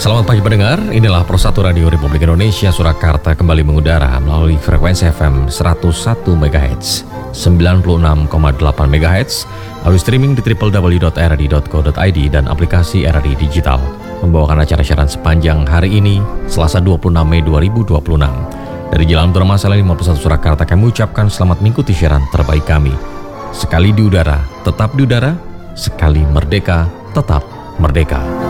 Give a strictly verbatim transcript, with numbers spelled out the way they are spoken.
Selamat pagi pendengar, inilah Pro satu Radio Republik Indonesia Surakarta kembali mengudara melalui frekuensi F M seratus satu megahertz, sembilan puluh enam koma delapan megahertz, lalu streaming di w w w titik r r d titik co titik i d dan aplikasi R R D Digital. Membawakan acara siaran sepanjang hari ini, Selasa dua puluh enam Mei dua ribu dua puluh enam. Dari Jalan Termasala lima puluh satu Surakarta kami ucapkan selamat mengikuti siaran terbaik kami. Sekali di udara, tetap di udara, sekali merdeka, tetap merdeka.